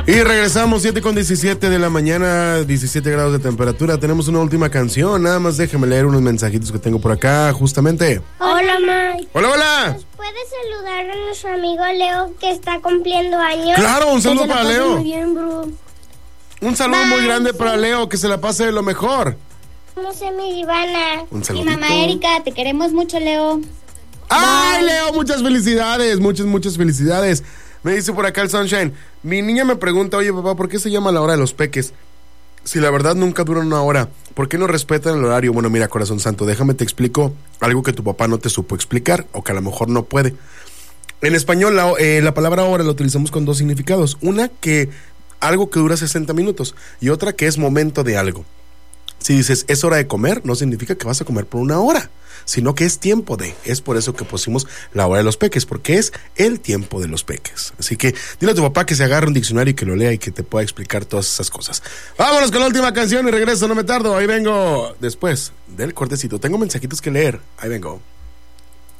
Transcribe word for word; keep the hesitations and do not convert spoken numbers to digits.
Y regresamos, siete con diecisiete de la mañana, diecisiete grados de temperatura. Tenemos una última canción, nada más déjame leer unos mensajitos que tengo por acá, justamente. Hola, Mike. Hola, hola. ¿Nos puedes saludar a nuestro amigo Leo que está cumpliendo años? Claro, un saludo para Leo. Muy bien, bro. Un saludo Bye, muy grande sí. para Leo, que se la pase de lo mejor. No sé, mi Ivana. Un Mi saludito. mamá Erika, te queremos mucho, Leo. ¡Ay, Leo! Muchas felicidades, muchas, muchas felicidades. Me dice por acá el Sunshine. Mi niña me pregunta, oye papá, ¿por qué se llama la hora de los peques? Si la verdad nunca dura una hora, ¿por qué no respetan el horario? Bueno, mira, corazón santo, déjame te explico algo que tu papá no te supo explicar o que a lo mejor no puede. En español, la, eh, la palabra hora la utilizamos con dos significados. Una que algo que dura sesenta minutos y otra que es momento de algo. Si dices es hora de comer, no significa que vas a comer por una hora, sino que es tiempo de. Es por eso que pusimos la hora de los peques, porque es el tiempo de los peques. Así que dile a tu papá que se agarre un diccionario y que lo lea y que te pueda explicar todas esas cosas. Vámonos con la última canción y regreso, no me tardo. Ahí vengo después del cortecito. Tengo mensajitos que leer. Ahí vengo.